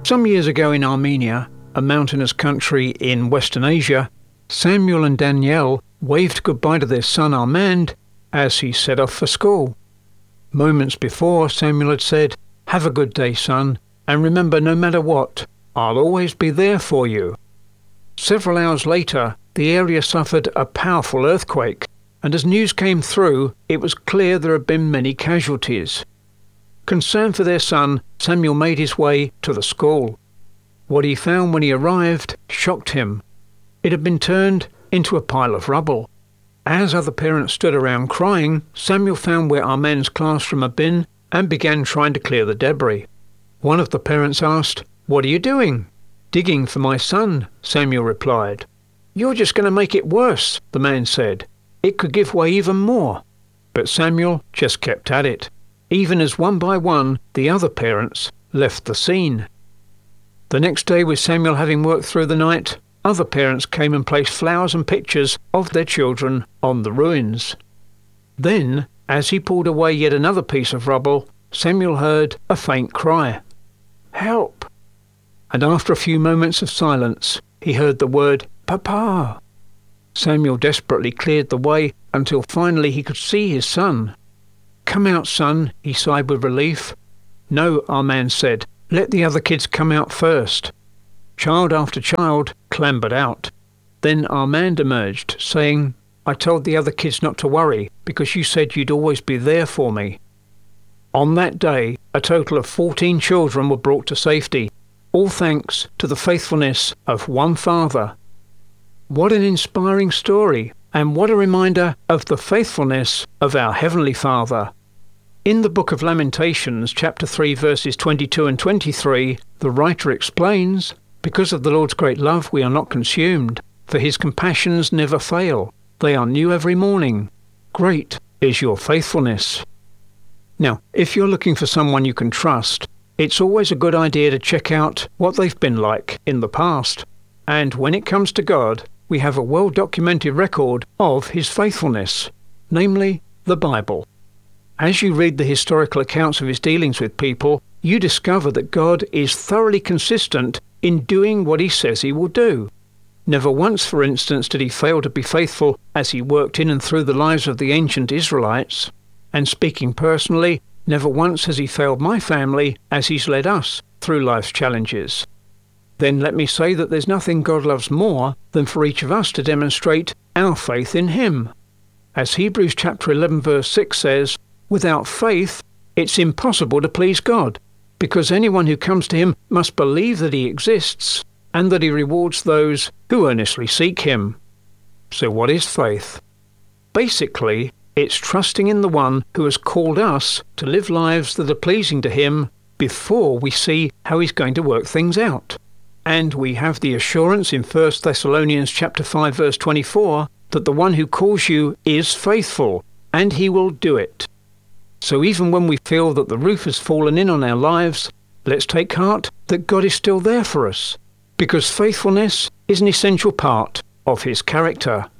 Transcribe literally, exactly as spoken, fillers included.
Some years ago in Armenia, a mountainous country in Western Asia, Samuel and Danielle waved goodbye to their son Armand as he set off for school. Moments before, Samuel had said, "Have a good day, son, and remember, no matter what, I'll always be there for you." Several hours later, the area suffered a powerful earthquake, and as news came through, it was clear there had been many casualties. Concerned for their son, Samuel made his way to the school. What he found when he arrived shocked him. It had been turned into a pile of rubble. As other parents stood around crying, Samuel found where Armand's classroom had been and began trying to clear the debris. One of the parents asked, "What are you doing?" "Digging for my son," Samuel replied. "You're just going to make it worse," the man said. "It could give way even more." But Samuel just kept at it, even as one by one the other parents left the scene. The next day, with Samuel having worked through the night, other parents came and placed flowers and pictures of their children on the ruins. Then, as he pulled away yet another piece of rubble, Samuel heard a faint cry. "Help!" And after a few moments of silence, he heard the word, "Papa." Samuel desperately cleared the way until finally he could see his son. "Come out, son," he sighed with relief. "No," Armand said. "Let the other kids come out first." Child after child clambered out. Then Armand emerged, saying, "I told the other kids not to worry because you said you'd always be there for me." On that day, a total of fourteen children were brought to safety, all thanks to the faithfulness of one father. What an inspiring story, and what a reminder of the faithfulness of our Heavenly Father. In the book of Lamentations, chapter three, verses twenty-two and twenty-three, the writer explains, "Because of the Lord's great love we are not consumed, for his compassions never fail. They are new every morning. Great is your faithfulness." Now, if you're looking for someone you can trust, it's always a good idea to check out what they've been like in the past. And when it comes to God, we have a well-documented record of his faithfulness, namely the Bible. As you read the historical accounts of his dealings with people, you discover that God is thoroughly consistent in doing what he says he will do. Never once, for instance, did he fail to be faithful as he worked in and through the lives of the ancient Israelites. And speaking personally, never once has he failed my family as he's led us through life's challenges. Then let me say that there's nothing God loves more than for each of us to demonstrate our faith in him. As Hebrews chapter eleven verse six says, "Without faith, it's impossible to please God, because anyone who comes to him must believe that he exists and that he rewards those who earnestly seek him." So what is faith? Basically, it's trusting in the one who has called us to live lives that are pleasing to him before we see how he's going to work things out. And we have the assurance in First Thessalonians chapter five verse twenty-four that the one who calls you is faithful, and he will do it. So even when we feel that the roof has fallen in on our lives, let's take heart that God is still there for us, because faithfulness is an essential part of his character.